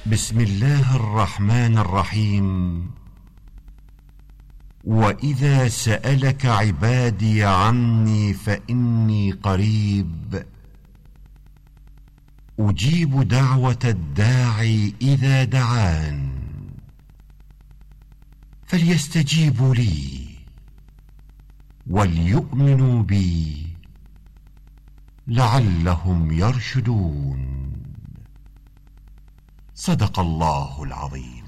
بسم الله الرحمن الرحيم. وإذا سألك عبادي عني فإني قريب أجيب دعوة الداعي إذا دعان فليستجيبوا لي وليؤمنوا بي لعلهم يرشدون. صدق الله العظيم.